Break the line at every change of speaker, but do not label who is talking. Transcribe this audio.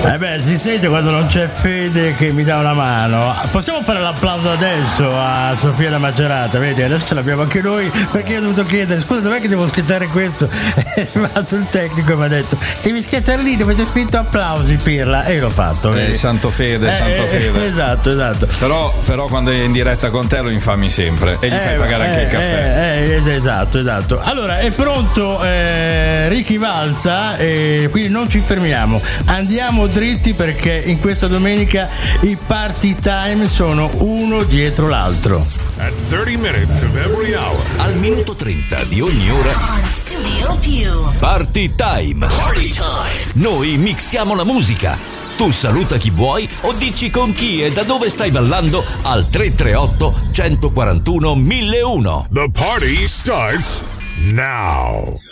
Si sente quando non c'è Fede che mi dà una mano. Possiamo fare l'applauso adesso a Sofia da Macerata, vedi? Adesso ce l'abbiamo anche noi, perché io ho dovuto chiedere, scusa, dov'è che devo schiacciare questo? È arrivato il tecnico e mi ha detto, devi schiacciare lì dove c'è scritto applausi, pirla, e io l'ho fatto.
Santo Fede, Santo Fede.
Esatto.
Però quando è in diretta con te lo infami sempre e gli fai pagare anche il caffè.
Esatto. Allora, è pronto Ricky Valza, quindi non ci fermiamo, andiamo dritti perché in questa domenica i party time sono uno dietro l'altro.
At 30 minutes of every hour.
Al minuto 30 di ogni ora.
On Studio Più.
Party time.
Party time.
Noi mixiamo la musica. Tu saluta chi vuoi o dici con chi e da dove stai ballando al 338 141 1001.
The party starts now.